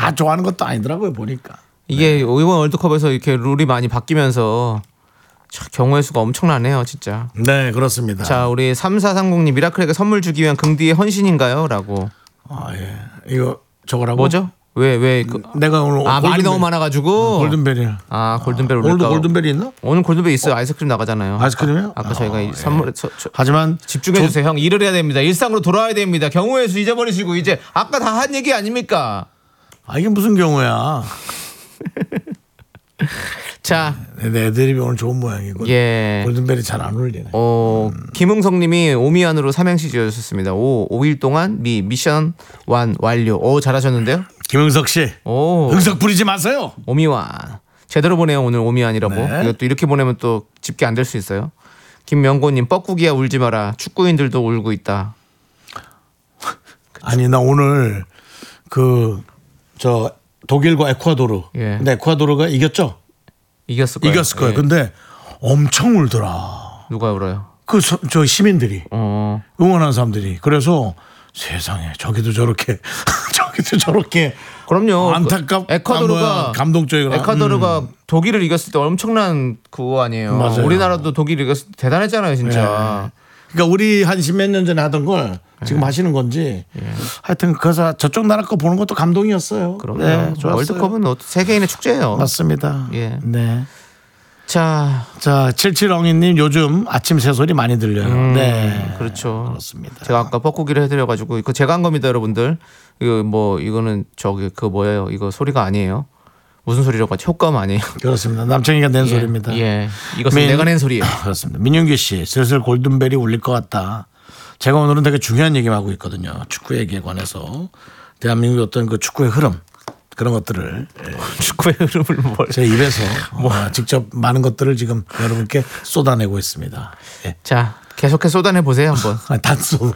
다 좋아하는 것도 아니더라고요 보니까. 이게 이번 월드컵에서 이렇게 룰이 많이 바뀌면서 경우의 수가 엄청나네요, 진짜. 네, 그렇습니다. 자, 우리 3430님 미라클에게 선물 주기 위한 긍디의 헌신인가요? 라고. 아, 예. 이거 저거라고? 뭐죠? 왜 내가 오늘 말이 너무 많아가지고 골든벨이야. 골든벨 올릴까? 오늘도 골든벨이 있나? 오늘 골든벨 있어요. 아이스크림 나가잖아요. 아이스크림이요? 아까 저희가 선물에 하지만 집중해 주세요. 형 일을 해야 됩니다. 일상으로 돌아와야 됩니다. 경우의 수 잊어버리시고 이제 아까 다 한 얘기 아닙니까? 이게 무슨 경우야? 자, 내 애드립이 오늘 좋은 모양이고. 예. 골든벨이 잘 안 어울리네. 김흥성님이 오미안으로 삼행시 지어주셨습니다. 5일 동안 미션 완료. 잘하셨는데요? 김흥석 씨, 흥석 부리지 마세요. 오미완 제대로 보내요. 오늘 오미완이라고. 네. 이것도 이렇게 보내면 또 집계 안 될 수 있어요. 김명곤님 뻐꾸기야 울지 마라. 축구인들도 울고 있다. 아니 나 오늘 저 독일과 에콰도르. 예. 근데 에콰도르가 이겼죠? 이겼을 거예요. 이겼을 거예요. 예. 근데 엄청 울더라. 누가 울어요? 저 시민들이 응원하는 사람들이. 그래서 세상에 저기도 저렇게 그럼요. 에콰도르가 감동적이구나. 에콰도르가 독일을 이겼을 때 엄청난 그거 아니에요. 맞아요. 우리나라도 독일 이겼을 때 대단했잖아요, 진짜. 네. 그러니까 우리 한 십몇 년 전에 하던 걸 지금 하시는 건지 하여튼 그래서 저쪽 나라 거 보는 것도 감동이었어요. 그럼요. 네, 좋았어요. 월드컵은 세계인의 축제예요. 맞습니다. 예. 네. 자, 77엉이님 요즘 아침 새소리 많이 들려요. 네. 그렇죠. 그렇습니다. 제가 아까 뻐꾸기를 해드려가지고 이거 제가 한 겁니다, 여러분들. 이거는 뭐예요? 이거 소리가 아니에요. 무슨 소리라고 하지? 효과음 아니에요. 그렇습니다. 남창이가 낸 소리입니다. 예, 이것은 내가 낸 소리예요. 그렇습니다. 민윤기 씨, 슬슬 골든벨이 울릴 것 같다. 제가 오늘은 되게 중요한 얘기를 하고 있거든요. 축구 얘기에 관해서 대한민국의 어떤 그 축구의 흐름 그런 것들을 축구의 흐름을 제 입에서 직접 많은 것들을 지금 여러분께 쏟아내고 있습니다. 예. 자, 계속해서 쏟아내 보세요 한번. 단소